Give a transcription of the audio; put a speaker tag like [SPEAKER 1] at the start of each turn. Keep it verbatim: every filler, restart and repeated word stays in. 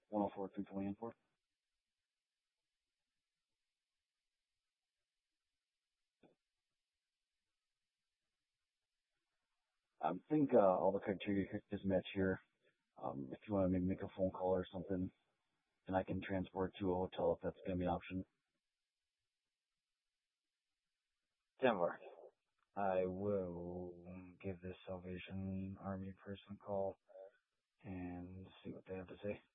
[SPEAKER 1] one oh four, three twenty and four. I think uh, all the criteria is met here. Um, if you want to maybe make a phone call or something, then I can transport to a hotel if that's going to be an option.
[SPEAKER 2] Denver. I will give this Salvation Army person a call and see what they have to say.